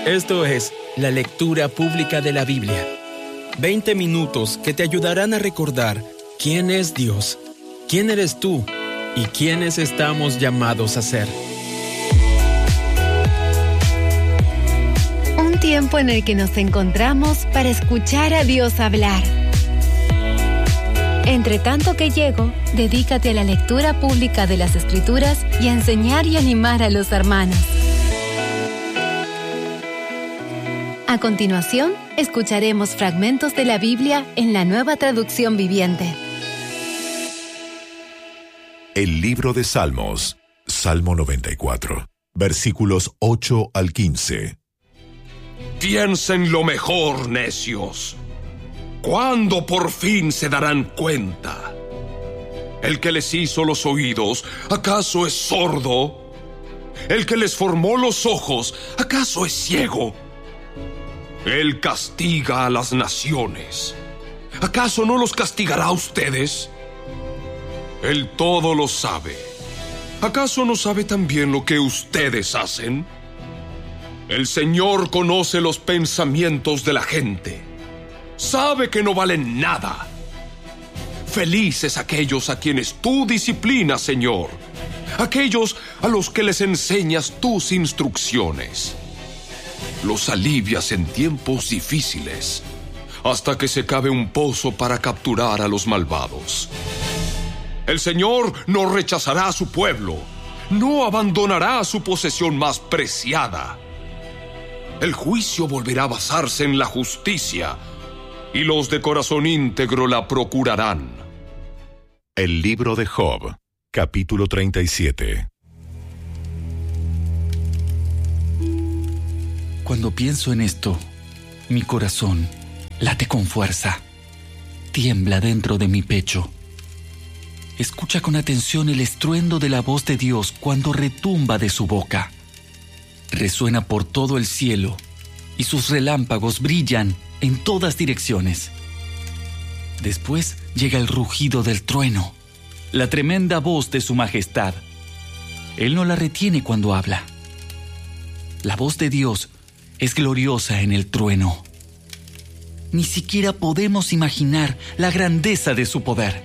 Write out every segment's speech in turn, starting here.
Esto es la lectura pública de la Biblia. 20 minutos que te ayudarán a recordar quién es Dios, quién eres tú y quiénes estamos llamados a ser. Un tiempo en el que nos encontramos para escuchar a Dios hablar. Entre tanto que llego, dedícate a la lectura pública de las Escrituras y a enseñar y animar a los hermanos. A continuación, escucharemos fragmentos de la Biblia en la Nueva Traducción Viviente. El libro de Salmos, Salmo 94, versículos 8 al 15. Piensen lo mejor, necios. ¿Cuándo por fin se darán cuenta? ¿El que les hizo los oídos, acaso es sordo? ¿El que les formó los ojos, acaso es ciego? Él castiga a las naciones. ¿Acaso no los castigará a ustedes? Él todo lo sabe. ¿Acaso no sabe también lo que ustedes hacen? El Señor conoce los pensamientos de la gente. Sabe que no valen nada. Felices aquellos a quienes tú disciplinas, Señor. Aquellos a los que les enseñas tus instrucciones. Los alivias en tiempos difíciles, hasta que se cabe un pozo para capturar a los malvados. El Señor no rechazará a su pueblo, no abandonará a su posesión más preciada. El juicio volverá a basarse en la justicia, y los de corazón íntegro la procurarán. El libro de Job, capítulo 37. Cuando pienso en esto, mi corazón late con fuerza, tiembla dentro de mi pecho. Escucha con atención el estruendo de la voz de Dios cuando retumba de su boca. Resuena por todo el cielo y sus relámpagos brillan en todas direcciones. Después llega el rugido del trueno, la tremenda voz de su majestad. Él no la retiene cuando habla. La voz de Dios es gloriosa en el trueno. Ni siquiera podemos imaginar la grandeza de su poder.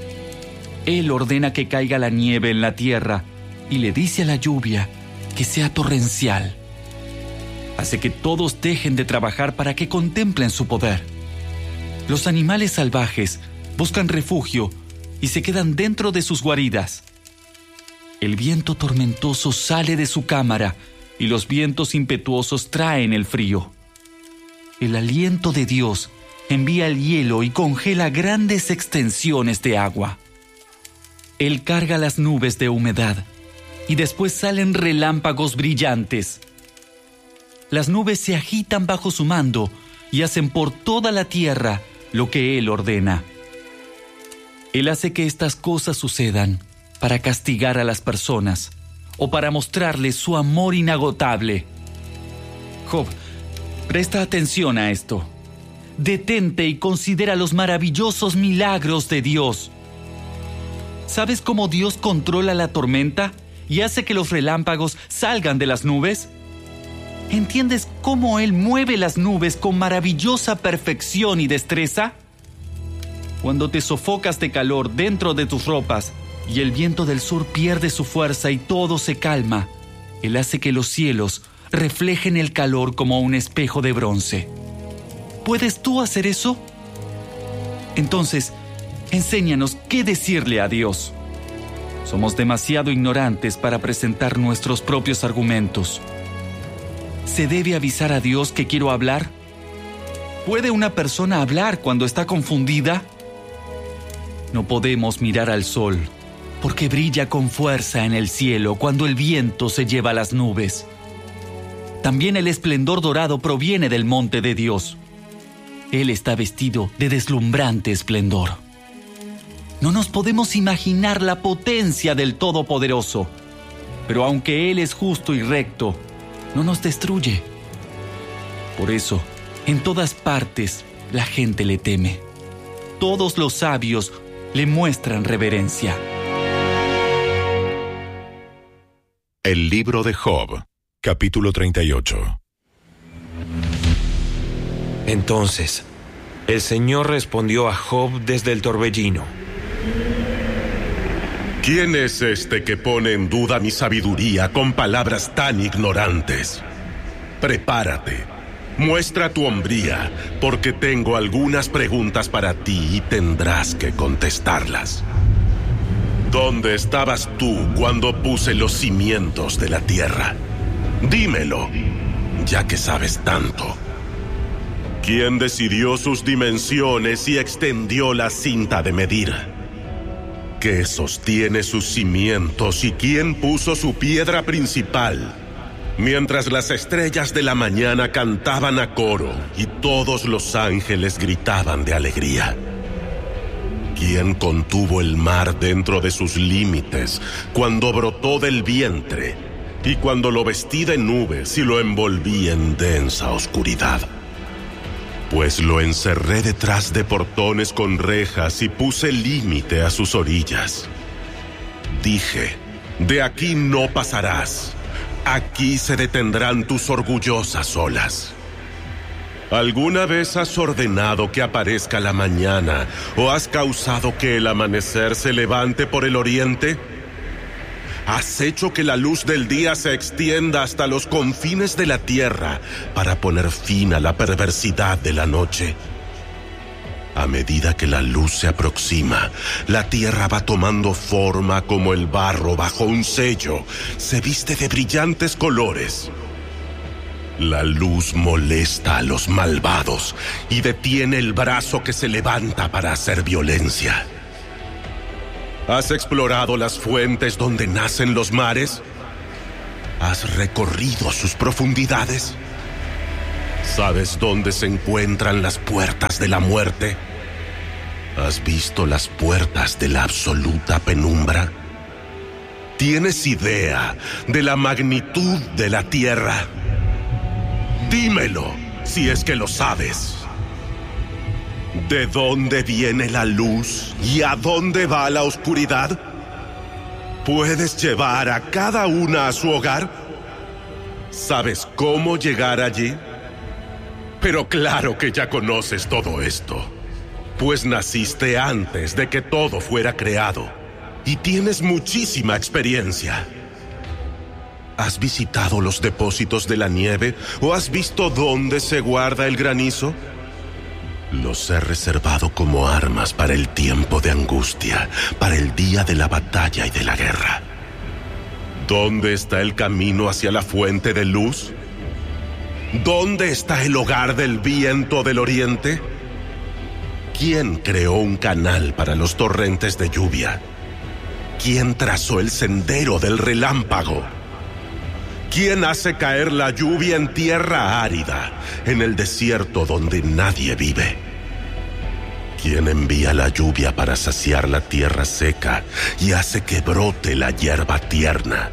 Él ordena que caiga la nieve en la tierra y le dice a la lluvia que sea torrencial. Hace que todos dejen de trabajar para que contemplen su poder. Los animales salvajes buscan refugio y se quedan dentro de sus guaridas. El viento tormentoso sale de su cámara y los vientos impetuosos traen el frío. El aliento de Dios envía el hielo y congela grandes extensiones de agua. Él carga las nubes de humedad y después salen relámpagos brillantes. Las nubes se agitan bajo su mando y hacen por toda la tierra lo que Él ordena. Él hace que estas cosas sucedan para castigar a las personas o para mostrarles su amor inagotable. Job, presta atención a esto. Detente y considera los maravillosos milagros de Dios. ¿Sabes cómo Dios controla la tormenta y hace que los relámpagos salgan de las nubes? ¿Entiendes cómo Él mueve las nubes con maravillosa perfección y destreza? Cuando te sofocas de calor dentro de tus ropas y el viento del sur pierde su fuerza y todo se calma, Él hace que los cielos reflejen el calor como un espejo de bronce. ¿Puedes tú hacer eso? Entonces, enséñanos qué decirle a Dios. Somos demasiado ignorantes para presentar nuestros propios argumentos. ¿Se debe avisar a Dios que quiero hablar? ¿Puede una persona hablar cuando está confundida? No podemos mirar al sol, porque brilla con fuerza en el cielo cuando el viento se lleva las nubes. También el esplendor dorado proviene del monte de Dios. Él está vestido de deslumbrante esplendor. No nos podemos imaginar la potencia del Todopoderoso, pero aunque Él es justo y recto, no nos destruye. Por eso, en todas partes, la gente le teme. Todos los sabios le muestran reverencia. El libro de Job, capítulo 38. Entonces, el Señor respondió a Job desde el torbellino: ¿Quién es este que pone en duda mi sabiduría con palabras tan ignorantes? Prepárate, muestra tu hombría, porque tengo algunas preguntas para ti y tendrás que contestarlas. ¿Dónde estabas tú cuando puse los cimientos de la tierra? Dímelo, ya que sabes tanto. ¿Quién decidió sus dimensiones y extendió la cinta de medir? ¿Qué sostiene sus cimientos y quién puso su piedra principal? Mientras las estrellas de la mañana cantaban a coro y todos los ángeles gritaban de alegría. ¿Quién contuvo el mar dentro de sus límites cuando brotó del vientre y cuando lo vestí de nubes y lo envolví en densa oscuridad? Pues lo encerré detrás de portones con rejas y puse límite a sus orillas. Dije, de aquí no pasarás, aquí se detendrán tus orgullosas olas. ¿Alguna vez has ordenado que aparezca la mañana o has causado que el amanecer se levante por el oriente? ¿Has hecho que la luz del día se extienda hasta los confines de la tierra para poner fin a la perversidad de la noche? A medida que la luz se aproxima, la tierra va tomando forma como el barro bajo un sello, se viste de brillantes colores. La luz molesta a los malvados y detiene el brazo que se levanta para hacer violencia. ¿Has explorado las fuentes donde nacen los mares? ¿Has recorrido sus profundidades? ¿Sabes dónde se encuentran las puertas de la muerte? ¿Has visto las puertas de la absoluta penumbra? ¿Tienes idea de la magnitud de la tierra? Dímelo, si es que lo sabes. ¿De dónde viene la luz y a dónde va la oscuridad? ¿Puedes llevar a cada una a su hogar? ¿Sabes cómo llegar allí? Pero claro que ya conoces todo esto, pues naciste antes de que todo fuera creado y tienes muchísima experiencia. ¿Has visitado los depósitos de la nieve o has visto dónde se guarda el granizo? Los he reservado como armas para el tiempo de angustia, para el día de la batalla y de la guerra. ¿Dónde está el camino hacia la fuente de luz? ¿Dónde está el hogar del viento del oriente? ¿Quién creó un canal para los torrentes de lluvia? ¿Quién trazó el sendero del relámpago? ¿Quién hace caer la lluvia en tierra árida, en el desierto donde nadie vive? ¿Quién envía la lluvia para saciar la tierra seca y hace que brote la hierba tierna?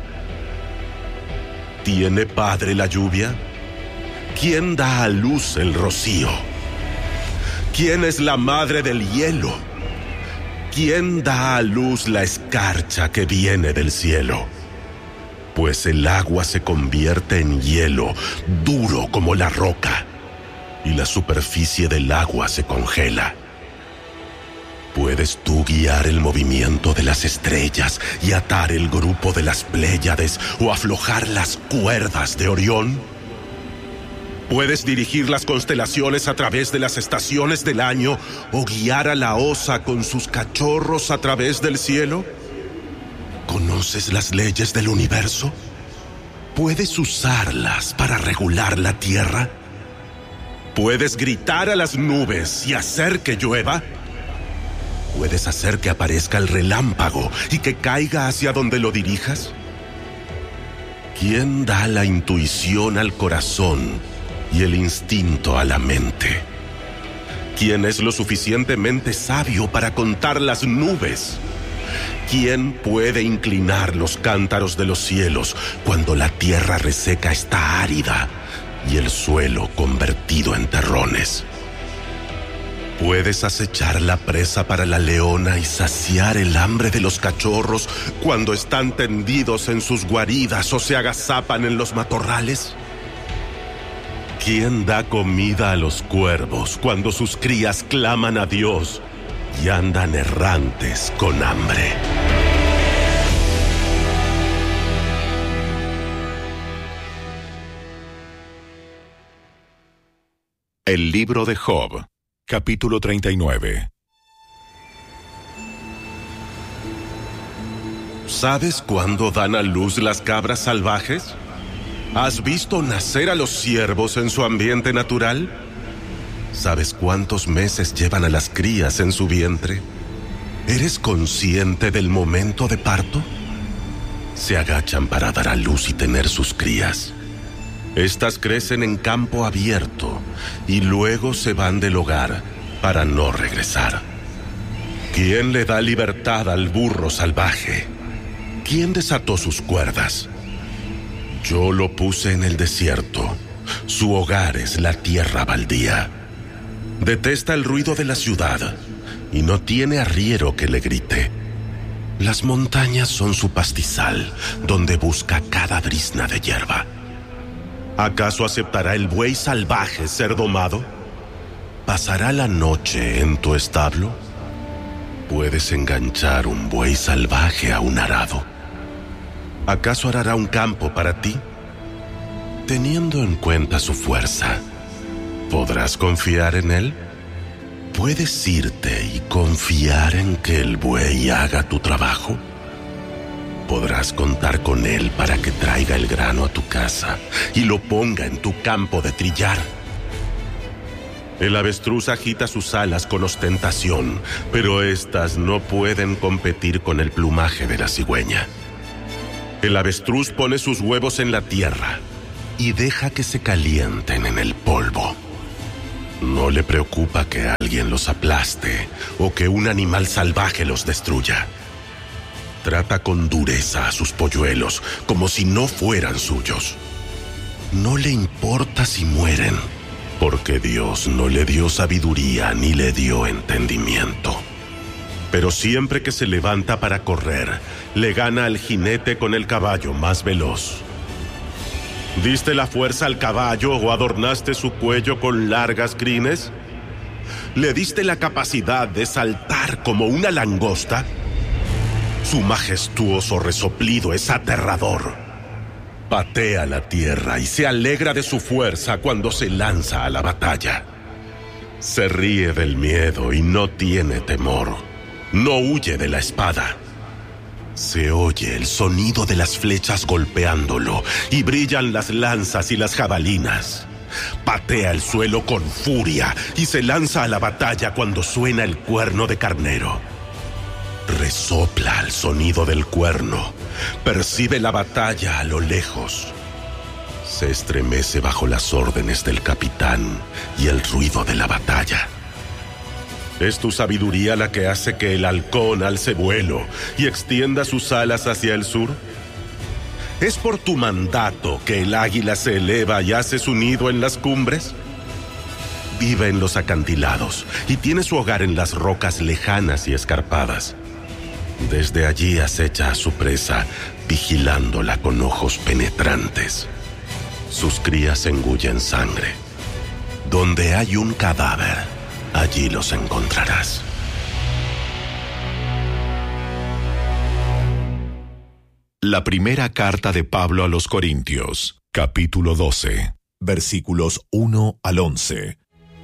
¿Tiene padre la lluvia? ¿Quién da a luz el rocío? ¿Quién es la madre del hielo? ¿Quién da a luz la escarcha que viene del cielo? Pues el agua se convierte en hielo, duro como la roca, y la superficie del agua se congela. ¿Puedes tú guiar el movimiento de las estrellas y atar el grupo de las Pléyades o aflojar las cuerdas de Orión? ¿Puedes dirigir las constelaciones a través de las estaciones del año o guiar a la osa con sus cachorros a través del cielo? ¿Conoces las leyes del universo? ¿Puedes usarlas para regular la tierra? ¿Puedes gritar a las nubes y hacer que llueva? ¿Puedes hacer que aparezca el relámpago y que caiga hacia donde lo dirijas? ¿Quién da la intuición al corazón y el instinto a la mente? ¿Quién es lo suficientemente sabio para contar las nubes? ¿Quién puede inclinar los cántaros de los cielos cuando la tierra reseca está árida y el suelo convertido en terrones? ¿Puedes acechar la presa para la leona y saciar el hambre de los cachorros cuando están tendidos en sus guaridas o se agazapan en los matorrales? ¿Quién da comida a los cuervos cuando sus crías claman a Dios y andan errantes con hambre? El libro de Job, capítulo 39. ¿Sabes cuándo dan a luz las cabras salvajes? ¿Has visto nacer a los ciervos en su ambiente natural? ¿Sabes cuántos meses llevan a las crías en su vientre? ¿Eres consciente del momento de parto? Se agachan para dar a luz y tener sus crías. Estas crecen en campo abierto y luego se van del hogar para no regresar. ¿Quién le da libertad al burro salvaje? ¿Quién desató sus cuerdas? Yo lo puse en el desierto. Su hogar es la tierra baldía. Detesta el ruido de la ciudad y no tiene arriero que le grite. Las montañas son su pastizal, donde busca cada brizna de hierba. ¿Acaso aceptará el buey salvaje ser domado? ¿Pasará la noche en tu establo? ¿Puedes enganchar un buey salvaje a un arado? ¿Acaso arará un campo para ti? Teniendo en cuenta su fuerza, ¿podrás confiar en él? ¿Puedes irte y confiar en que el buey haga tu trabajo? ¿Podrás contar con él para que traiga el grano a tu casa y lo ponga en tu campo de trillar? El avestruz agita sus alas con ostentación, pero éstas no pueden competir con el plumaje de la cigüeña. El avestruz pone sus huevos en la tierra y deja que se calienten en el polvo. No le preocupa que alguien los aplaste o que un animal salvaje los destruya. Trata con dureza a sus polluelos como si no fueran suyos. No le importa si mueren, porque Dios no le dio sabiduría ni le dio entendimiento. Pero siempre que se levanta para correr, le gana al jinete con el caballo más veloz. ¿Diste la fuerza al caballo o adornaste su cuello con largas crines? ¿Le diste la capacidad de saltar como una langosta? Su majestuoso resoplido es aterrador. Patea la tierra y se alegra de su fuerza cuando se lanza a la batalla. Se ríe del miedo y no tiene temor. No huye de la espada. Se oye el sonido de las flechas golpeándolo y brillan las lanzas y las jabalinas. Patea el suelo con furia y se lanza a la batalla cuando suena el cuerno de carnero. Resopla al sonido del cuerno, percibe la batalla a lo lejos. Se estremece bajo las órdenes del capitán y el ruido de la batalla. ¿Es tu sabiduría la que hace que el halcón alce vuelo y extienda sus alas hacia el sur? ¿Es por tu mandato que el águila se eleva y hace su nido en las cumbres? Vive en los acantilados y tiene su hogar en las rocas lejanas y escarpadas. Desde allí acecha a su presa, vigilándola con ojos penetrantes. Sus crías engullen sangre. Donde hay un cadáver, allí los encontrarás. La primera carta de Pablo a los Corintios, capítulo 12, versículos 1 al 11.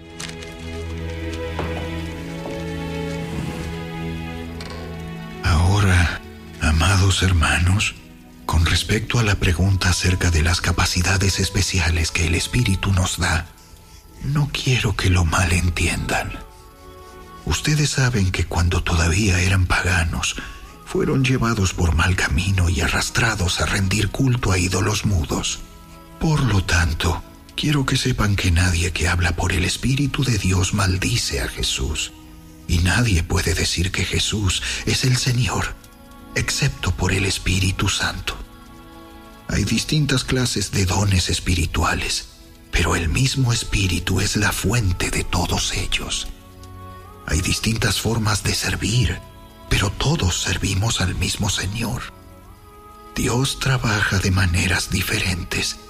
Ahora, amados hermanos, con respecto a la pregunta acerca de las capacidades especiales que el Espíritu nos da, no quiero que lo malentiendan. Ustedes saben que cuando todavía eran paganos, fueron llevados por mal camino y arrastrados a rendir culto a ídolos mudos. Por lo tanto, quiero que sepan que nadie que habla por el Espíritu de Dios maldice a Jesús. Y nadie puede decir que Jesús es el Señor, excepto por el Espíritu Santo. Hay distintas clases de dones espirituales, pero el mismo Espíritu es la fuente de todos ellos. Hay distintas formas de servir, pero todos servimos al mismo Señor. Dios trabaja de maneras diferentes,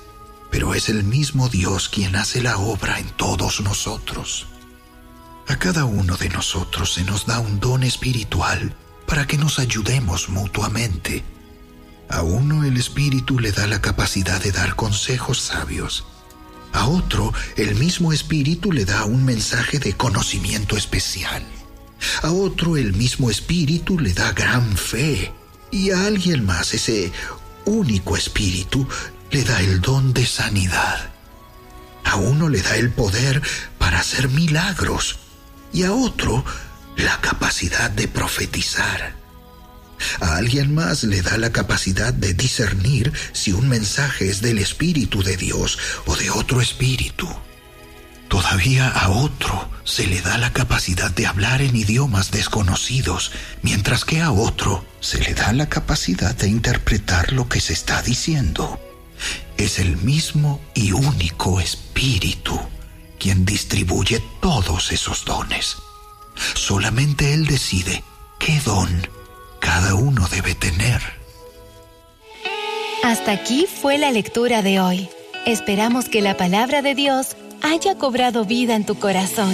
pero es el mismo Dios quien hace la obra en todos nosotros. A cada uno de nosotros se nos da un don espiritual para que nos ayudemos mutuamente. A uno el Espíritu le da la capacidad de dar consejos sabios. A otro el mismo Espíritu le da un mensaje de conocimiento especial. A otro el mismo Espíritu le da gran fe. Y a alguien más ese único Espíritu le da el don de sanidad. A uno le da el poder para hacer milagros y a otro la capacidad de profetizar. A alguien más le da la capacidad de discernir si un mensaje es del Espíritu de Dios o de otro espíritu. Todavía a otro se le da la capacidad de hablar en idiomas desconocidos, mientras que a otro se le da la capacidad de interpretar lo que se está diciendo. Es el mismo y único Espíritu quien distribuye todos esos dones. Solamente Él decide qué don cada uno debe tener. Hasta aquí fue la lectura de hoy. Esperamos que la palabra de Dios haya cobrado vida en tu corazón.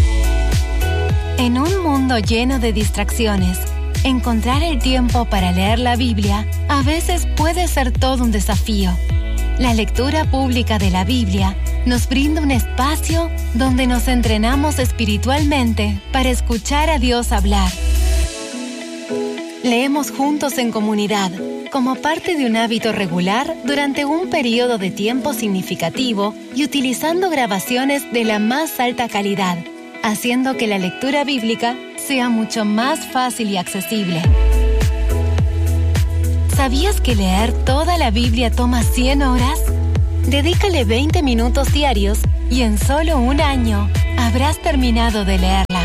En un mundo lleno de distracciones, encontrar el tiempo para leer la Biblia a veces puede ser todo un desafío. La lectura pública de la Biblia nos brinda un espacio donde nos entrenamos espiritualmente para escuchar a Dios hablar. Leemos juntos en comunidad, como parte de un hábito regular durante un periodo de tiempo significativo y utilizando grabaciones de la más alta calidad, haciendo que la lectura bíblica sea mucho más fácil y accesible. ¿Sabías que leer toda la Biblia toma 100 horas? Dedícale 20 minutos diarios y en solo un año habrás terminado de leerla.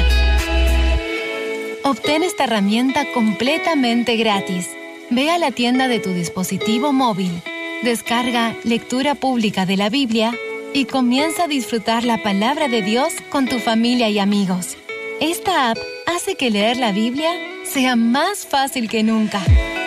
Obtén esta herramienta completamente gratis. Ve a la tienda de tu dispositivo móvil, descarga Lectura Pública de la Biblia y comienza a disfrutar la palabra de Dios con tu familia y amigos. Esta app hace que leer la Biblia sea más fácil que nunca.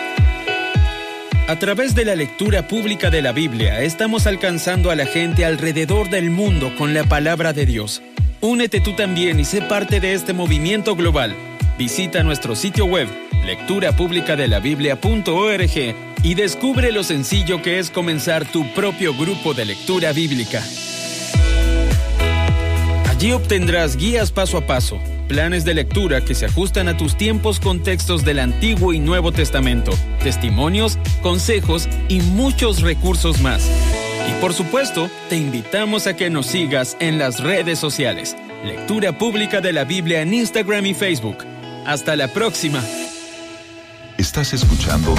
A través de la lectura pública de la Biblia, estamos alcanzando a la gente alrededor del mundo con la palabra de Dios. Únete tú también y sé parte de este movimiento global. Visita nuestro sitio web, lecturapublicadelabiblia.org, y descubre lo sencillo que es comenzar tu propio grupo de lectura bíblica. Allí obtendrás guías paso a paso, planes de lectura que se ajustan a tus tiempos con textos del Antiguo y Nuevo Testamento, testimonios, consejos y muchos recursos más. Y por supuesto, te invitamos a que nos sigas en las redes sociales. Lectura Pública de la Biblia en Instagram y Facebook. Hasta la próxima. Estás escuchando